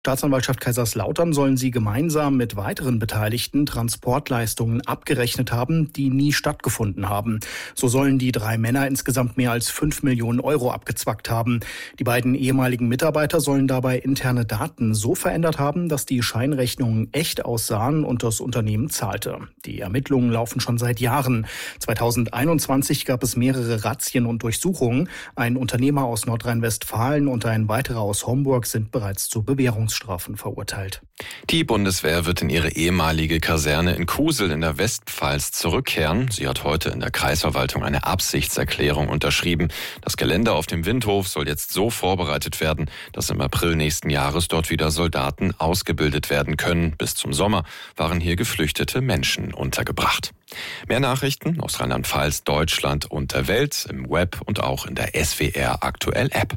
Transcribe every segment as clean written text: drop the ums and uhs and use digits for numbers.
Staatsanwaltschaft Kaiserslautern sollen sie gemeinsam mit weiteren Beteiligten Transportleistungen abgerechnet haben, die nie stattgefunden haben. So sollen die 3 Männer insgesamt mehr als 5 Millionen Euro abgezwackt haben. Die beiden ehemaligen Mitarbeiter sollen dabei interne Daten so verändert haben, dass die Scheinrechnungen echt aussahen und das Unternehmen zahlte. Die Ermittlungen laufen schon seit Jahren. 2021 gab es mehrere Razzien und Durchsuchungen. Ein Unternehmer aus Nordrhein-Westfalen und ein weiterer aus Homburg sind bereits zu Bewährungsstrafen verurteilt. Die Bundeswehr wird in ihre ehemalige Kaserne in Kusel in der Westpfalz zurückkehren. Sie hat heute in der Kreisverwaltung eine Absichtserklärung unterschrieben. Das Gelände auf dem Windhof soll jetzt so vorbereitet werden, dass im April nächsten Jahres dort wieder Soldaten ausgebildet werden können. Bis zum Sommer waren hier geflüchtete Menschen untergebracht. Mehr Nachrichten aus Rheinland-Pfalz, Deutschland und der Welt im Web und auch in der SWR Aktuell App.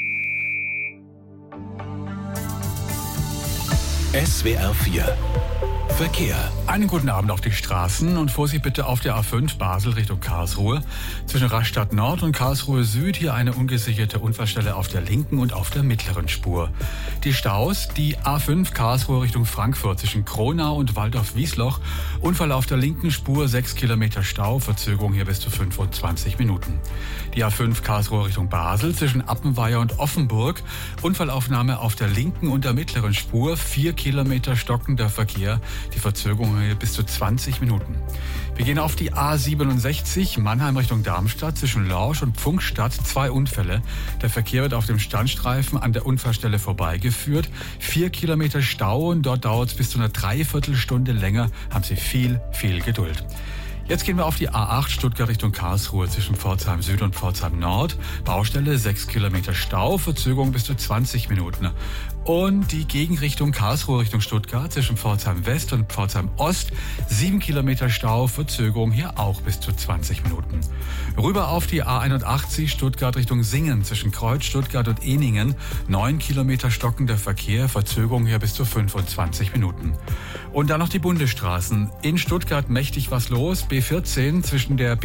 SWR 4 Verkehr. Einen guten Abend auf die Straßen und Vorsicht bitte auf der A5 Basel Richtung Karlsruhe. Zwischen Rastatt Nord und Karlsruhe Süd hier eine ungesicherte Unfallstelle auf der linken und auf der mittleren Spur. Die Staus, die A5 Karlsruhe Richtung Frankfurt zwischen Kronau und Waldorf-Wiesloch. Unfall auf der linken Spur, 6 Kilometer Stau, Verzögerung hier bis zu 25 Minuten. Die A5 Karlsruhe Richtung Basel zwischen Appenweier und Offenburg. Unfallaufnahme auf der linken und der mittleren Spur, 4 Kilometer stockender Verkehr. Die Verzögerung hier bis zu 20 Minuten. Wir gehen auf die A67 Mannheim Richtung Darmstadt zwischen Lorsch und Pfungstadt. 2 Unfälle. Der Verkehr wird auf dem Standstreifen an der Unfallstelle vorbeigeführt. 4 Kilometer Stau und dort dauert es bis zu einer Dreiviertelstunde länger. Haben Sie viel Geduld. Jetzt gehen wir auf die A8 Stuttgart Richtung Karlsruhe zwischen Pforzheim Süd und Pforzheim Nord. Baustelle, 6 Kilometer Stau, Verzögerung bis zu 20 Minuten. Und die Gegenrichtung Karlsruhe Richtung Stuttgart zwischen Pforzheim West und Pforzheim Ost. 7 Kilometer Stau, Verzögerung hier auch bis zu 20 Minuten. Rüber auf die A81 Stuttgart Richtung Singen zwischen Kreuz, Stuttgart und Ehningen. 9 Kilometer stockender Verkehr, Verzögerung hier bis zu 25 Minuten. Und dann noch die Bundesstraßen. In Stuttgart mächtig was los. B14 zwischen der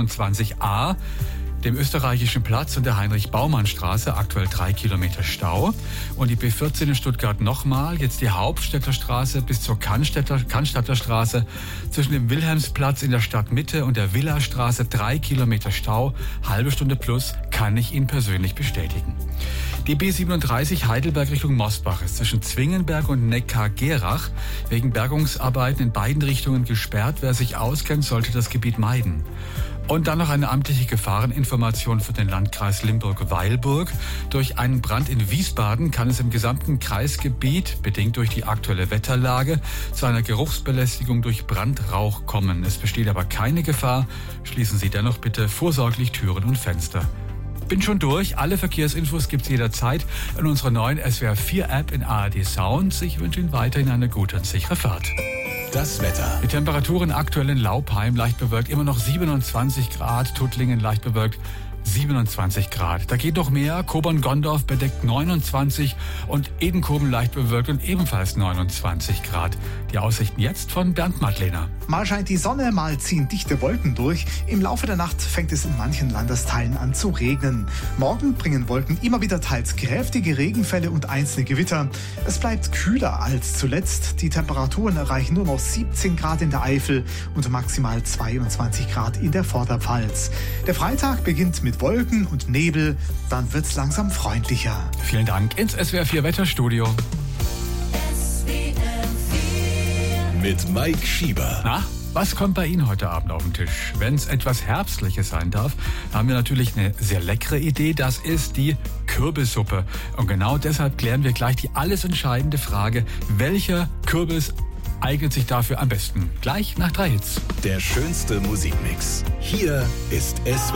B27a, dem österreichischen Platz und der Heinrich-Baumann-Straße, aktuell 3 Kilometer Stau. Und die B14 in Stuttgart nochmal, jetzt die Hauptstädter Straße bis zur Cannstatter Straße, zwischen dem Wilhelmsplatz in der Stadtmitte und der Villastraße 3 Kilometer Stau, halbe Stunde plus, kann ich Ihnen persönlich bestätigen. Die B37 Heidelberg Richtung Mosbach ist zwischen Zwingenberg und Neckar-Gerach wegen Bergungsarbeiten in beiden Richtungen gesperrt. Wer sich auskennt, sollte das Gebiet meiden. Und dann noch eine amtliche Gefahreninformation für den Landkreis Limburg-Weilburg. Durch einen Brand in Wiesbaden kann es im gesamten Kreisgebiet, bedingt durch die aktuelle Wetterlage, zu einer Geruchsbelästigung durch Brandrauch kommen. Es besteht aber keine Gefahr. Schließen Sie dennoch bitte vorsorglich Türen und Fenster. Bin schon durch. Alle Verkehrsinfos gibt's jederzeit in unserer neuen SWR 4 App in ARD Sounds. Ich wünsche Ihnen weiterhin eine gute und sichere Fahrt. Das Wetter. Die Temperaturen aktuell in Laupheim leicht bewölkt, immer noch 27 Grad, Tuttlingen leicht bewölkt, 27 Grad. Da geht noch mehr. Kobern-Gondorf bedeckt 29 und Edenkoben leicht bewölkt und ebenfalls 29 Grad. Die Aussichten jetzt von Bernd Madlener. Mal scheint die Sonne, mal ziehen dichte Wolken durch. Im Laufe der Nacht fängt es in manchen Landesteilen an zu regnen. Morgen bringen Wolken immer wieder teils kräftige Regenfälle und einzelne Gewitter. Es bleibt kühler als zuletzt. Die Temperaturen erreichen nur noch 17 Grad in der Eifel und maximal 22 Grad in der Vorderpfalz. Der Freitag beginnt mit Wolken und Nebel, dann wird's langsam freundlicher. Vielen Dank ins SWR 4 Wetterstudio. Mit Mike Schieber. Na, was kommt bei Ihnen heute Abend auf den Tisch? Wenn es etwas Herbstliches sein darf, haben wir natürlich eine sehr leckere Idee. Das ist die Kürbissuppe. Und genau deshalb klären wir gleich die alles entscheidende Frage, welcher Kürbis eignet sich dafür am besten? Gleich nach 3 Hits. Der schönste Musikmix. Hier ist SWR